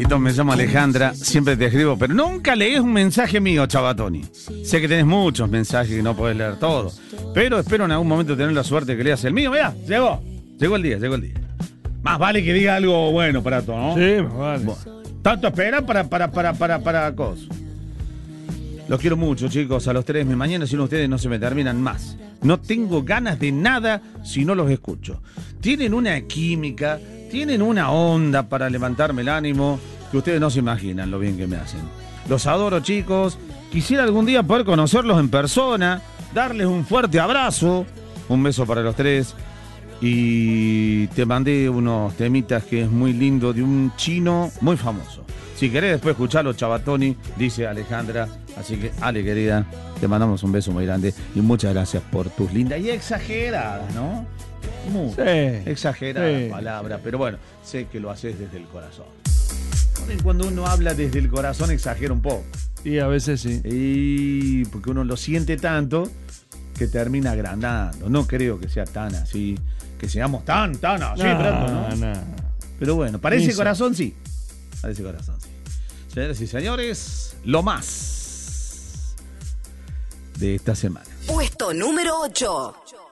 Chiquitón, me llamo Alejandra, siempre te escribo, pero nunca lees un mensaje mío, Chabatoni. Sé que tenés muchos mensajes y no podés leer todos, pero espero en algún momento tener la suerte de que leas el mío. Mirá, llegó el día. Más vale que diga algo bueno para todo, ¿no? Sí, más vale. Bueno, tanto esperan para cosas. Los quiero mucho, chicos, a los 3 de mi mañana, si no ustedes no se me terminan más. No tengo ganas de nada si no los escucho. Tienen una química, tienen una onda para levantarme el ánimo que ustedes no se imaginan lo bien que me hacen. Los adoro, chicos. Quisiera algún día poder conocerlos en persona, darles un fuerte abrazo. Un beso para los 3. Y te mandé unos temitas que es muy lindo de un chino muy famoso. Si querés después escucharlo, Chabatoni, dice Alejandra. Así que, Ale, querida, te mandamos un beso muy grande y muchas gracias por tus lindas y exageradas, ¿no? Muy exageradas palabras, pero bueno, sé que lo haces desde el corazón. Cuando uno habla desde el corazón exagera un poco. Y a veces sí. Y porque uno lo siente tanto que termina agrandando. No creo que sea tan así, que seamos tan así, ¿no? Pero bueno, parece corazón sí. Parece corazón sí. Señoras y señores, lo más de esta semana. Puesto número 8.